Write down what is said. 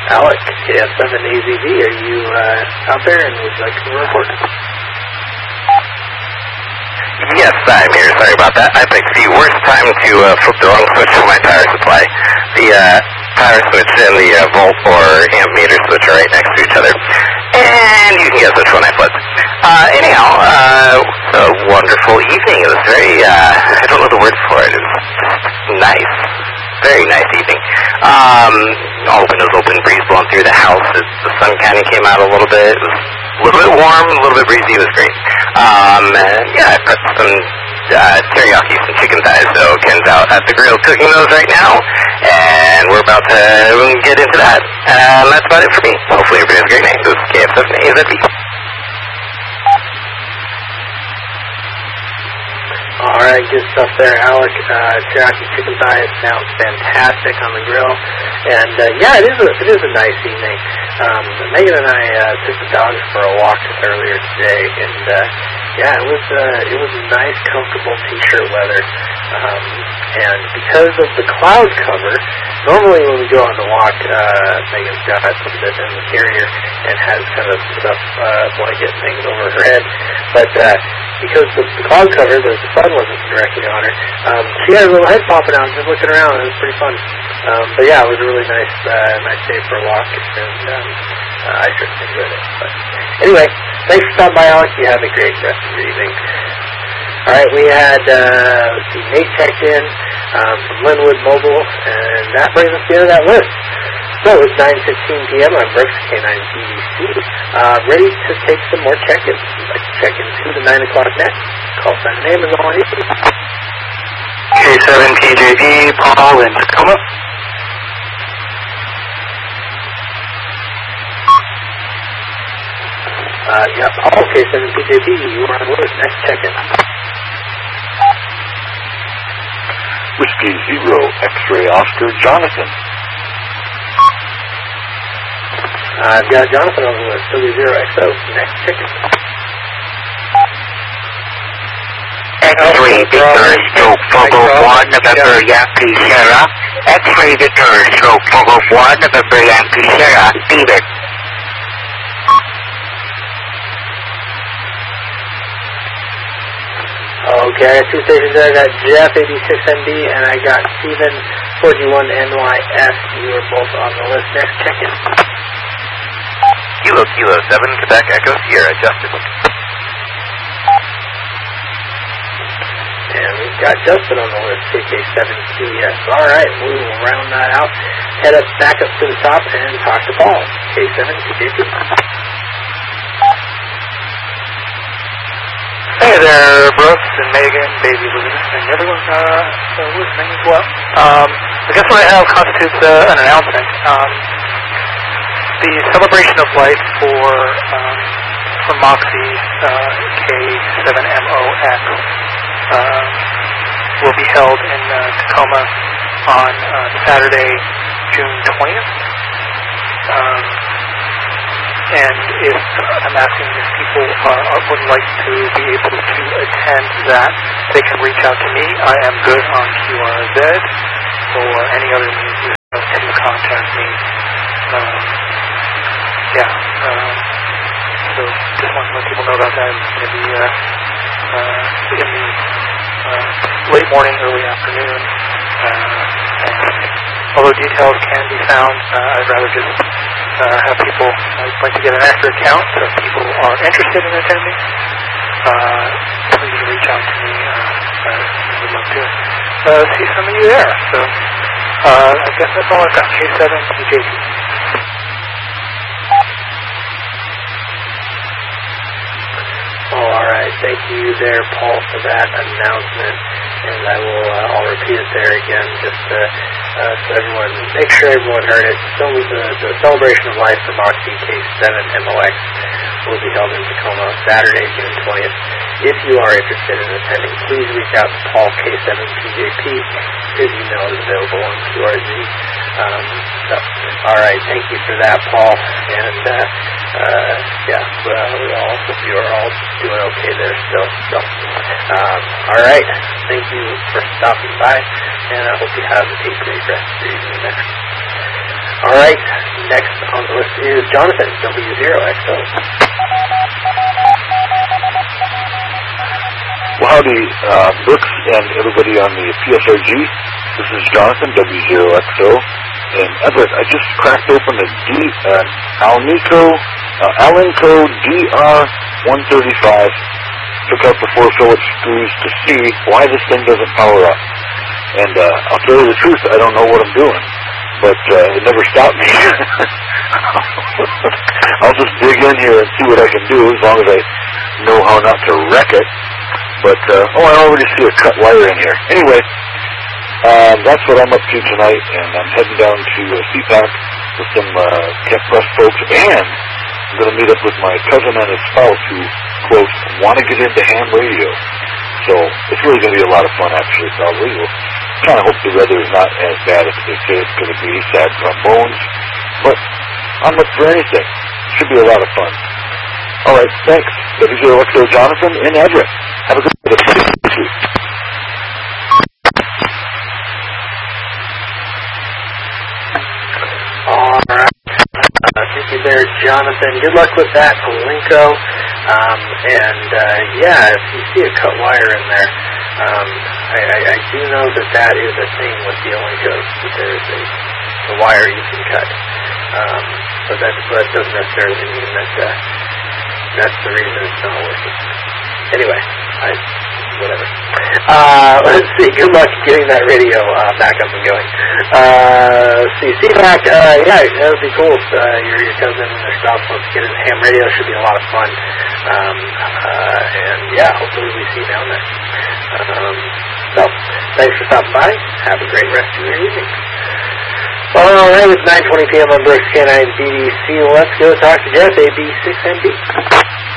Alec, KF7AZV, are you out there and would you like to report? Yes, I'm here. Sorry about that. I picked the worst time to flip the wrong switch for my power supply. The power switch and the volt or amp meter switch are right next to each other. And you can guess which one I flipped. Anyhow, a wonderful evening. It was very, I don't know the word for it. It was just nice. Very nice evening. All windows open, breeze blowing through the house. The sun kind of came out a little bit. It was a little bit warm, a little bit breezy. It was great. Yeah, I prepped some teriyaki, some chicken thighs. So Ken's out at the grill cooking those right now. And we're about to get into that. And that's about it for me. Hopefully everybody has a great night. This is KF7AZV. Alright, good stuff there, Alec. Teriyaki chicken thigh sounds fantastic on the grill. And yeah, it is a nice evening. Megan and I took the dogs for a walk earlier today, and yeah, it was nice, comfortable t-shirt weather. And because of the cloud cover, normally when we go on the walk, Megan's got some bit in the carrier and has kind of stuff, blanket things over her head. But because the cloud cover, the sun wasn't directly on her, she had a little head popping out and just looking around. It was pretty fun. But yeah, it was a really nice day for a walk, and I certainly enjoyed it. But anyway, thanks for stopping by, Alex. You have a great rest of your evening. All right, we had Nate checked in from Linwood Mobile, and that brings us to the end of that list. So it's 9:15 p.m. on Brooks K9BBC, ready to take some more check-ins. If you'd like to check into the 9 o'clock next, call sign name is all I need. K7TJP, Paul in Tacoma. Yeah, Paul, K7TJP, you are on the list. Next check-in. Whiskey Zero, X-Ray Oscar, Jonathan. I've got Jonathan on the list, W0XO, next check-in. X-Ray Victor, stroke Fogo 1, November Yankee Sierra. X-Ray Victor, stroke Fogo 1, November Yankee Sierra, David. Okay, I got two stations there. I got Jeff, 86MB, and I got Steven, 41NYS. You are both on the list. Next check-in. Kilo 7, Quebec Echo Sierra, Justin. And we've got Justin on the list, KK7QS. Alright, we will round that out. Head up, back up to the top, and talk to Paul, K7QJP. Hey there, Brooks and Megan, Baby Lucas, and everyone listening as well. I guess what I have constitutes an announcement. The celebration of life for Moxie K7MOX will be held in Tacoma on Saturday, June 20th. And if I'm asking if people would like to be able to attend that, they can reach out to me. I am good on QRZ or any other means to contact me. So just want to let people know about that. It's going to be in the late morning, early afternoon. Although details can be found, I'd rather just have people, I'd like to get an accurate count, so if people are interested in attending, please reach out to me. I would love to see some of you there. So I guess that's all I've got. K7TJP. Alright, thank you there, Paul, for that announcement. And I'll repeat it there again, just so everyone, make sure everyone heard it. So the celebration of life for Moxie K7MOX will be held in Tacoma Saturday, June 20th. If you are interested in attending, please reach out to Paul, K7PJP. His email is available on QRZ. Alright, thank you for that, Paul. And we all hope you are all doing okay there still. So, alright, thank you for stopping by, and I hope you have a great rest of your evening there. Alright, next is Jonathan, W0XO. Well, howdy, Brooks and everybody on the PSRG. This is Jonathan, W0XO. And Everett, I just cracked open a Alinco DR-135, took out the 4 Phillips screws to see why this thing doesn't power up. And I'll tell you the truth, I don't know what I'm doing, but it never stopped me. I'll just dig in here and see what I can do, as long as I know how not to wreck it. But, I already see a cut wire in here. Anyway, that's what I'm up to tonight, and I'm heading down to CPAC with some Camp Press folks, and I'm going to meet up with my cousin and his spouse who, quote, want to get into ham radio. So it's really going to be a lot of fun, actually, probably. We'll kind of hope the weather is not as bad as they say it's going to be. Sad trombones. But I'm up for anything. Should be a lot of fun. All right, thanks. W0XO Jonathan in Everett. Have a good day. All right. Thank you there, Jonathan. Good luck with that, Alinco. If you see a cut wire in there, I do know that is a thing with the Alincos, that there is a wire you can cut. But that doesn't necessarily mean that that's the reason it's not working. Anyway, whatever. Let's see. Good luck getting that radio back up and going. Let's see. CPAC, that would be cool if your cousin and their spouse wants to get into ham radio. It should be a lot of fun. Hopefully we see you down there. So, thanks for stopping by. Have a great rest of your evening. All right, it's 9:20 p.m. on Brooks K9 BDC. Let's go talk to Jeff, AB6MB.